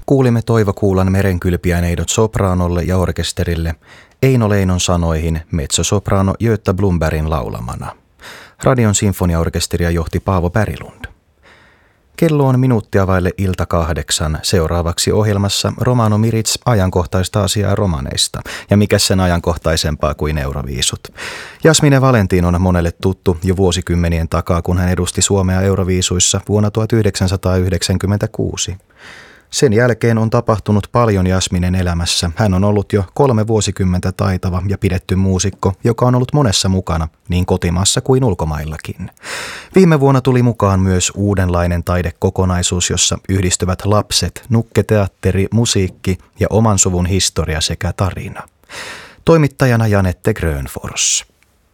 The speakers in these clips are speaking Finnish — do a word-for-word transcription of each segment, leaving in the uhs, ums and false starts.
Kuulimme Toivo Kuulan Merenkylpiäineidot sopraanolle ja orkesterille, Eino Leinon sanoihin mezzosoprano Göta Blombergin laulamana. Radion sinfoniaorkesteria johti Paavo Berglund. Kello on minuuttia vaille ilta kahdeksan. Seuraavaksi ohjelmassa Romano Mirits ajankohtaista asiaa romaneista. Ja mikä sen ajankohtaisempaa kuin Euroviisut. Jasmine Valentin on monelle tuttu jo vuosikymmenien takaa, kun hän edusti Suomea Euroviisuissa vuonna tuhatyhdeksänsataayhdeksänkymmentäkuusi. Sen jälkeen on tapahtunut paljon Jasminen elämässä. Hän on ollut jo kolme vuosikymmentä taitava ja pidetty muusikko, joka on ollut monessa mukana, niin kotimaassa kuin ulkomaillakin. Viime vuonna tuli mukaan myös uudenlainen taidekokonaisuus, jossa yhdistyvät lapset, nukketeatteri, musiikki ja oman suvun historia sekä tarina. Toimittajana Janette Grönfors.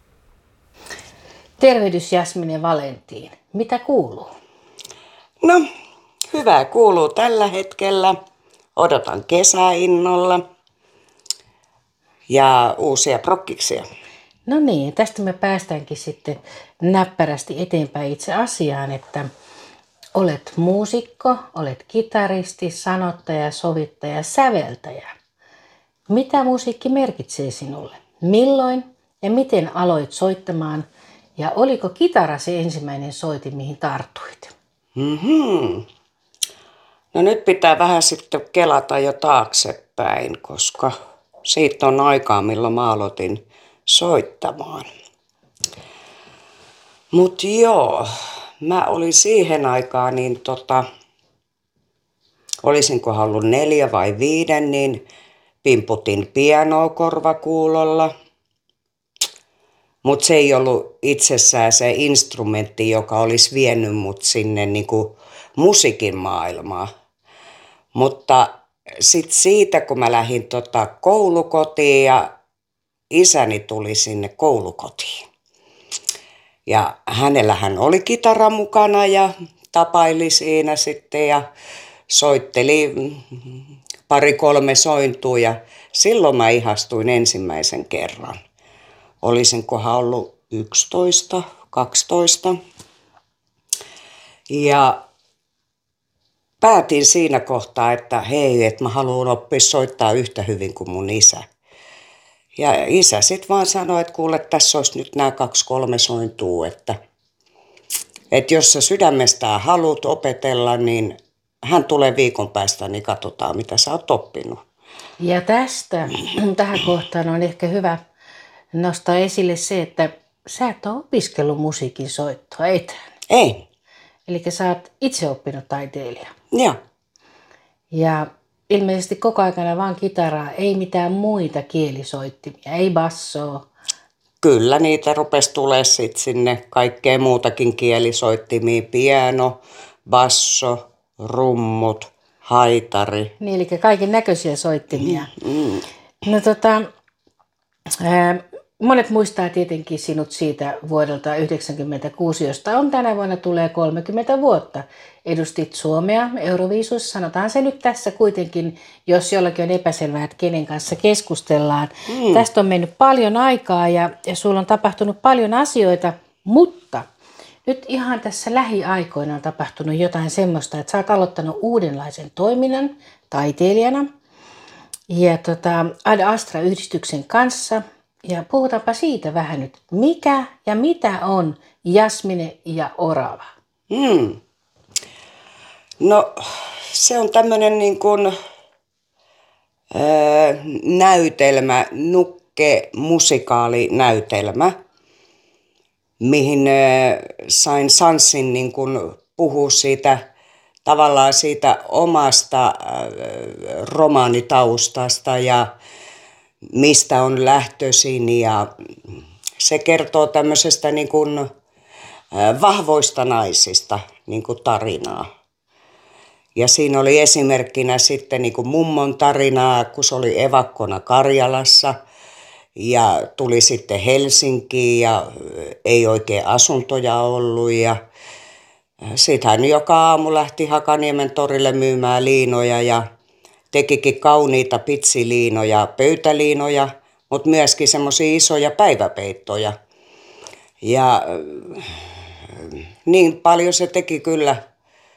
Tervehdys Jasmine Valentin. Mitä kuuluu? No, hyvää kuuluu tällä hetkellä. Odotan kesäinnolla ja uusia prokkiksia. No niin, tästä me päästäänkin sitten näppärästi eteenpäin itse asiaan, että olet muusikko, olet kitaristi, sanottaja, sovittaja, säveltäjä. Mitä musiikki merkitsee sinulle? Milloin ja miten aloit soittamaan? Ja oliko kitara se ensimmäinen soitin, mihin tartuit? Mm-hmm. No nyt pitää vähän sitten kelata jo taaksepäin, koska siitä on aikaa, milloin mä aloitin soittamaan. Mut joo, mä olin siihen aikaan, niin tota, olisinko halunnut neljä vai viiden, niin pimputin pianoa korvakuulolla. Mutta se ei ollut itsessään se instrumentti, joka olisi vienyt mut sinne niinku musiikin maailmaan. Mutta sitten siitä, kun mä lähdin tota koulukotiin ja isäni tuli sinne koulukotiin. Ja hänellähän oli kitara mukana ja tapaili siinä sitten ja soitteli pari kolme sointua ja silloin mä ihastuin ensimmäisen kerran. Olisinkohan ollut yksitoista, kaksitoista. Ja päätin siinä kohtaa, että hei, että mä haluan oppia soittaa yhtä hyvin kuin mun isä. Ja isä sitten vaan sanoi, että kuule, tässä olisi nyt nämä kaksi kolme sointua, että, että jos sä sydämestään haluat opetella, niin hän tulee viikon päästä, niin katsotaan, mitä sä oot oppinut. Ja tästä tähän kohtaan on ehkä hyvä nostaa esille se, että sä et ole opiskellut musiikin soittoa, et? Ei. Eli sä oot itse oppinut taiteilija. Joo. Ja ilmeisesti koko aikana vaan kitaraa, ei mitään muita kielisoittimia, ei bassoa. Kyllä niitä rupesi tulemaan sitten sinne kaikkea muutakin kielisoittimia, piano, basso, rummut, haitari. Niin, eli kaiken näköisiä soittimia. Mm. No tota, ää, monet muistaa tietenkin sinut siitä vuodelta yhdeksänkymmentäkuusi, josta on tänä vuonna tulee kolmekymmentä vuotta. Edustit Suomea Euroviisussa, sanotaan se nyt tässä kuitenkin, jos jollakin on epäselvää, että kenen kanssa keskustellaan. Mm. Tästä on mennyt paljon aikaa ja, ja sulla on tapahtunut paljon asioita, mutta nyt ihan tässä lähiaikoina on tapahtunut jotain semmoista, että sä oot aloittanut uudenlaisen toiminnan taiteilijana ja tota, Ad Astra-yhdistyksen kanssa. Ja puhutaanpa siitä vähän nyt. Mikä ja mitä on Jasmine ja Orava? Mm. No se on tämmöinen niin kuin äh, näytelmä, nukke musikaalinäytelmä, mihin äh, sain sanssin niin kuin puhua siitä tavallaan siitä omasta äh, romaanitaustasta ja mistä on lähtöisin ja se kertoo tämmöisestä niin kuin vahvoista naisista niin kuin tarinaa. Ja siinä oli esimerkkinä sitten niin kuin mummon tarinaa, kun se oli evakkona Karjalassa ja tuli sitten Helsinkiin ja ei oikein asuntoja ollut. Ja sitten hän joka aamu lähti Hakaniemen torille myymään liinoja ja tekikin kauniita pitsiliinoja, pöytäliinoja, mutta myöskin semmoisia isoja päiväpeittoja. Ja niin paljon se teki kyllä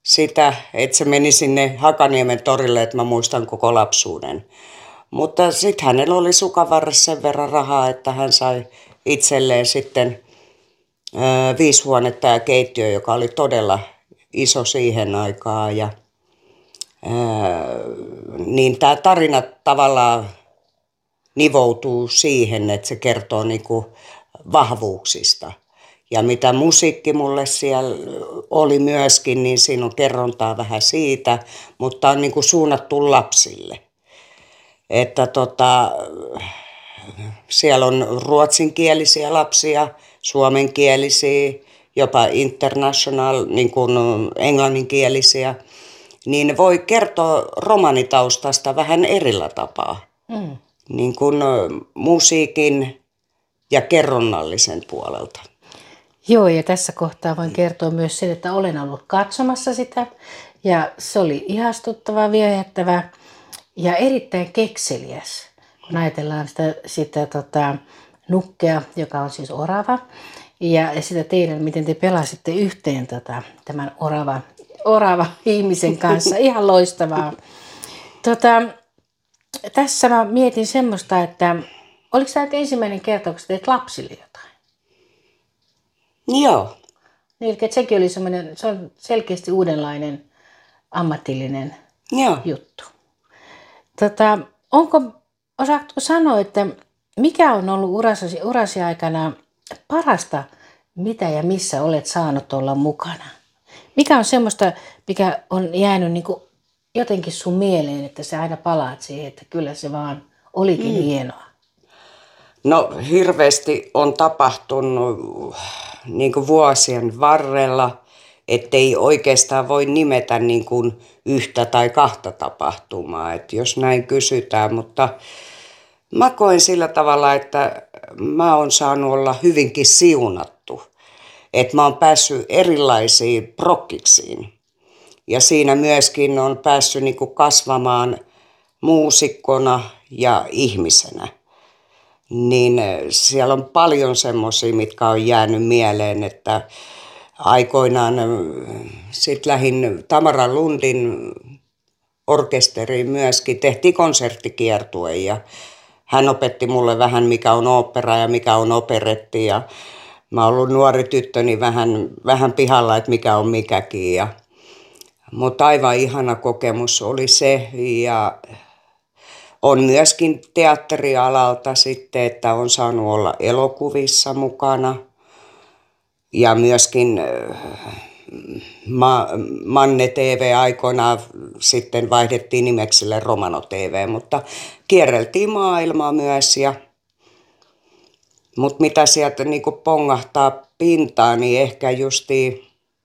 sitä, että se meni sinne Hakaniemen torille, että mä muistan koko lapsuuden. Mutta sitten hänellä oli sukanvarressa sen verran rahaa, että hän sai itselleen sitten ö, viisi huonetta ja keittiö, joka oli todella iso siihen aikaan. Ja, ö, niin tämä tarina tavallaan nivoutuu siihen, että se kertoo niinku vahvuuksista. Ja mitä musiikki mulle siellä oli myöskin, niin siinä on kerrontaa vähän siitä, mutta on niinku suunnattu lapsille. Että tota, siellä on ruotsinkielisiä lapsia, suomenkielisiä, jopa international, niin kuin englanninkielisiä. Niin ne voi kertoa romanitaustasta vähän erillä tapaa. Mm. Niin kuin musiikin ja kerronnallisen puolelta. Joo, ja tässä kohtaa voin kertoa myös sen, että olen ollut katsomassa sitä. Ja se oli ihastuttava, viehättävä ja erittäin kekseliäs. Kun ajatellaan sitä, sitä tota, nukkea, joka on siis orava. Ja, ja sitä teidän, miten te pelasitte yhteen tota, tämän orava, orava ihmisen kanssa. Ihan loistavaa. Tota, tässä mä mietin semmoista, että oliko tämä ensimmäinen kerta, kun sä teet lapsille jotain? Joo. Niin, että sekin oli semmoinen, se on selkeästi uudenlainen ammatillinen Joo. juttu. Tota, onko, osaatko sanoa, että mikä on ollut urasi, urasi aikana parasta, mitä ja missä olet saanut olla mukana? Mikä on semmoista, mikä on jäänyt niin kuin jotenkin sun mieleen, että sä aina palaat siihen, että kyllä se vaan olikin mm. hienoa? No hirveästi on tapahtunut niin kuin vuosien varrella, ettei oikeastaan voi nimetä niin kuin yhtä tai kahta tapahtumaa, että jos näin kysytään, mutta mä koen sillä tavalla, että mä oon saanut olla hyvinkin siunattu, että mä oon päässyt erilaisiin prokkiksiin ja siinä myöskin on päässyt niin kuin kasvamaan muusikkona ja ihmisenä. Niin siellä on paljon semmoisia, mitkä on jäänyt mieleen, että aikoinaan sitten lähdin Tamara Lundin orkesteriin myöskin, tehtiin konserttikiertue ja hän opetti mulle vähän mikä on ooppera ja mikä on operetti ja mä oon ollut nuori tyttö, niin vähän, vähän pihalla, että mikä on mikäkin. Ja, mutta aivan ihana kokemus oli se ja on myöskin teatterialalta sitten, että on saanut olla elokuvissa mukana ja myöskin Ma- Manne T V aikoinaan sitten vaihdettiin nimeksille Romano T V, mutta kierreltiin maailmaa myös. Ja, mutta mitä sieltä niinku pongahtaa pintaan, niin ehkä justiin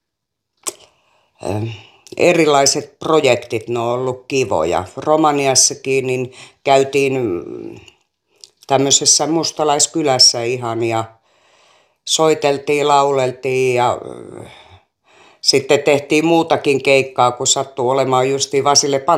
äh, erilaiset projektit, ne on ollut kivoja. Romaniassakin niin käytiin tämmöisessä mustalaiskylässä ihan ja soiteltiin, lauleltiin ja sitten tehtiin muutakin keikkaa, kun sattui olemaan justiin Vasile Pan